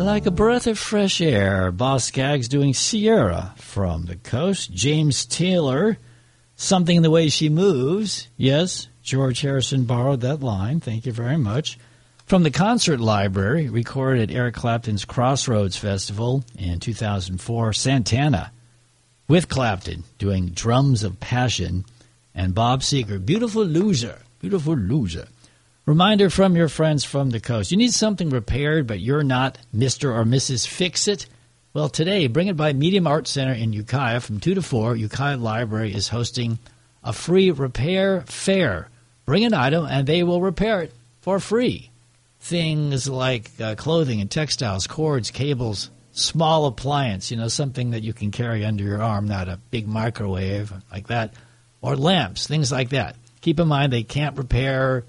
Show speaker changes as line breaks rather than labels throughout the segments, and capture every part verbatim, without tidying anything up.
Like a breath of fresh air, Boss Skaggs doing Sierra from the Coast. James Taylor, Something in the Way She Moves. Yes, George Harrison borrowed that line. Thank you very much. From the Concert Library, recorded at Eric Clapton's Crossroads Festival in two thousand four. Santana with Clapton doing Drums of Passion. And Bob Seger, Beautiful Loser. Beautiful Loser. Reminder from your friends from the coast. You need something repaired, but you're not Mister or Missus Fix-It? Well, today, Bring It by Medium Art Center in Ukiah from two to four. Ukiah Library is hosting a free repair fair. Bring an item, and they will repair it for free. Things like uh, clothing and textiles, cords, cables, small appliance, you know, something that you can carry under your arm, not a big microwave like that, or lamps, things like that. Keep in mind they can't repair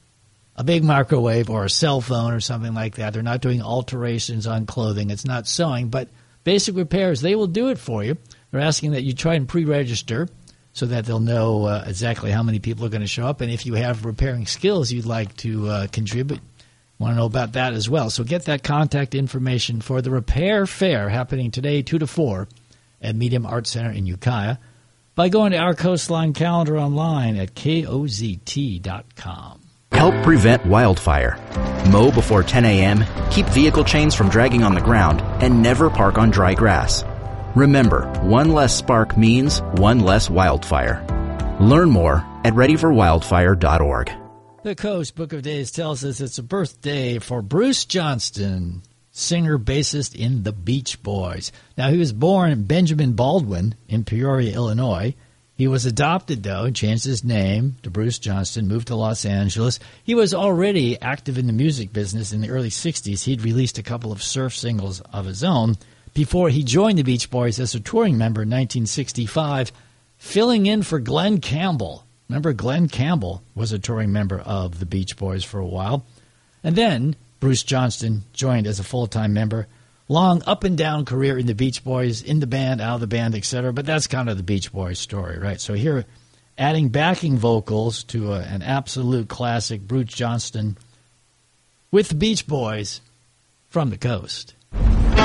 a big microwave or a cell phone or something like that. They're not doing alterations on clothing. It's not sewing, but basic repairs, they will do it for you. They're asking that you try and pre-register so that they'll know uh, exactly how many people are going to show up. And if you have repairing skills you'd like to uh, contribute, want to know about that as well. So get that contact information for the repair fair happening today, two to four, at Medium Art Center in Ukiah by going to our Coastline calendar online at K O Z T dot com.
Help prevent wildfire. Mow before ten a.m., keep vehicle chains from dragging on the ground, and never park on dry grass. Remember, one less spark means one less wildfire. Learn more at ready for wildfire dot org.
The Coast Book of Days tells us it's a birthday for Bruce Johnston, singer-bassist in the Beach Boys. Now, he was born Benjamin Baldwin in Peoria, Illinois. He was adopted, though, changed his name to Bruce Johnston, moved to Los Angeles. He was already active in the music business in the early sixties. He'd released a couple of surf singles of his own before he joined the Beach Boys as a touring member in nineteen sixty-five, filling in for Glenn Campbell. Remember, Glenn Campbell was a touring member of the Beach Boys for a while. And then Bruce Johnston joined as a full-time member. Long up-and-down career in the Beach Boys, in the band, out of the band, et cetera. But that's kind of the Beach Boys story, right? So here, adding backing vocals to a, an absolute classic, Bruce Johnston with the Beach Boys from the Coast.